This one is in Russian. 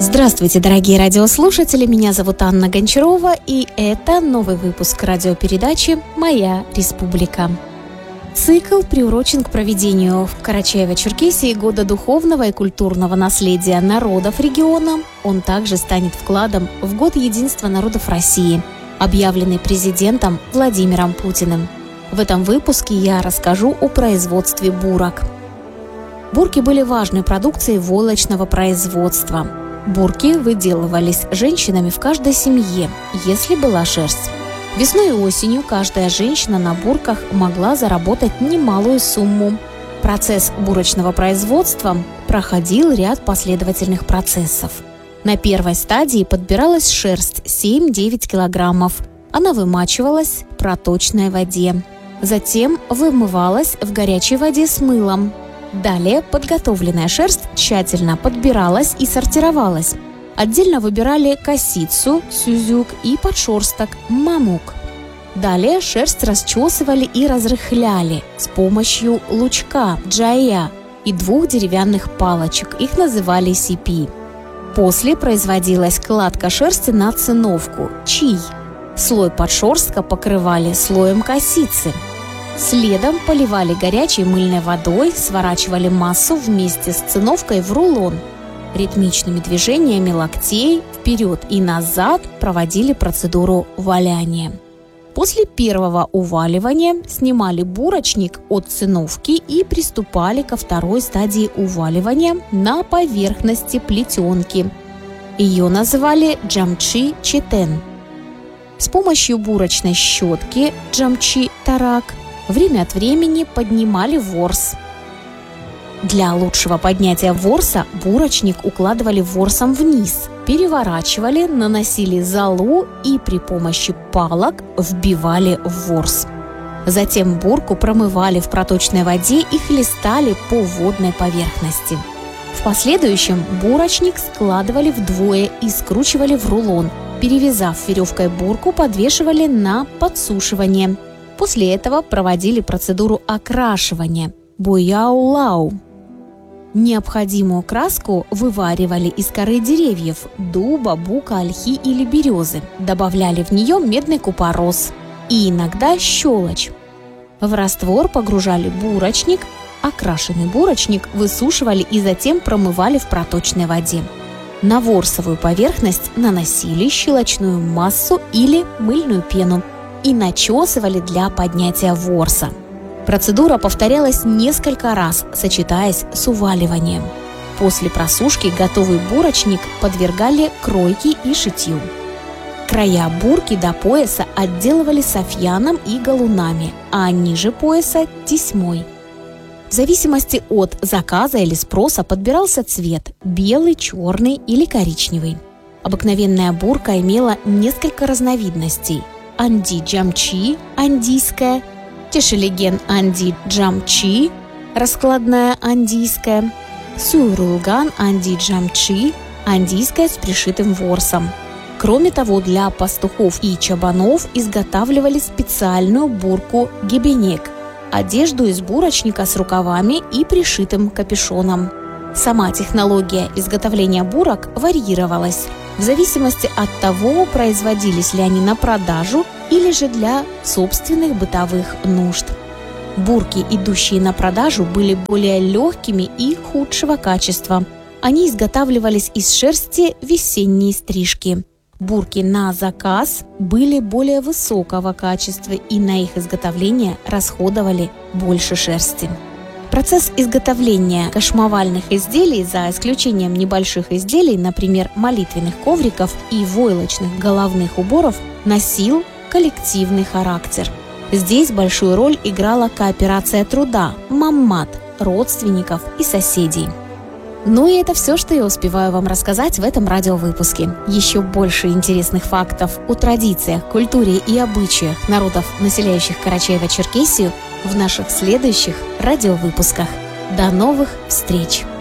Здравствуйте, дорогие радиослушатели, меня зовут Анна Гончарова, и это новый выпуск радиопередачи «Моя республика». Цикл приурочен к проведению в Карачаево-Черкесии Года духовного и культурного наследия народов региона. Он также станет вкладом в Год единства народов России, объявленный президентом Владимиром Путиным. В этом выпуске я расскажу о производстве бурок. Бурки были важной продукцией войлочного производства. Бурки выделывались женщинами в каждой семье, если была шерсть. Весной и осенью каждая женщина на бурках могла заработать немалую сумму. Процесс бурочного производства проходил ряд последовательных процессов. На первой стадии подбиралась шерсть 7-9 килограммов. Она вымачивалась в проточной воде. Затем вымывалась в горячей воде с мылом. Далее подготовленная шерсть тщательно подбиралась и сортировалась. Отдельно выбирали косицу, сюзюк и подшерсток, мамук. Далее шерсть расчесывали и разрыхляли с помощью лучка, джая и 2 деревянных палочек, их называли сипи. После производилась кладка шерсти на циновку, чий. Слой подшерстка покрывали слоем косицы. Следом поливали горячей мыльной водой, сворачивали массу вместе с циновкой в рулон. Ритмичными движениями локтей вперед и назад проводили процедуру валяния. После первого уваливания снимали бурочник от циновки и приступали ко второй стадии уваливания на поверхности плетенки. Ее называли джамчи четен. С помощью бурочной щетки джамчи тарак время от времени поднимали ворс. Для лучшего поднятия ворса бурочник укладывали ворсом вниз, переворачивали, наносили золу и при помощи палок вбивали в ворс. Затем бурку промывали в проточной воде и хлестали по водной поверхности. В последующем бурочник складывали вдвое и скручивали в рулон. Перевязав веревкой бурку, подвешивали на подсушивание. После этого проводили процедуру окрашивания – буяу-лау. Необходимую краску вываривали из коры деревьев – дуба, бука, ольхи или березы. Добавляли в нее медный купорос и иногда щелочь. В раствор погружали бурочник, окрашенный бурочник высушивали и затем промывали в проточной воде. На ворсовую поверхность наносили щелочную массу или мыльную пену и начесывали для поднятия ворса. Процедура повторялась несколько раз, сочетаясь с уваливанием. После просушки готовый бурочник подвергали кройке и шитью. Края бурки до пояса отделывали софьяном и галунами, а ниже пояса – тесьмой. В зависимости от заказа или спроса подбирался цвет – белый, черный или коричневый. Обыкновенная бурка имела несколько разновидностей – анди джамчи, андийская, тешелеген анди джамчи, раскладная андийская, сюрулган анди джамчи, андийская с пришитым ворсом. Кроме того, для пастухов и чабанов изготавливали специальную бурку гебенек – одежду из бурочника с рукавами и пришитым капюшоном. Сама технология изготовления бурок варьировалась в зависимости от того, производились ли они на продажу или же для собственных бытовых нужд. Бурки, идущие на продажу, были более легкими и худшего качества. Они изготавливались из шерсти весенней стрижки. Бурки на заказ были более высокого качества и на их изготовление расходовали больше шерсти. Процесс изготовления кошмовальных изделий, за исключением небольших изделий, например, молитвенных ковриков и войлочных головных уборов, носил коллективный характер. Здесь большую роль играла кооперация труда, маммат, родственников и соседей. Ну и это все, что я успеваю вам рассказать в этом радиовыпуске. Еще больше интересных фактов о традициях, культуре и обычаях народов, населяющих Карачаево-Черкесию, в наших следующих радиовыпусках. До новых встреч!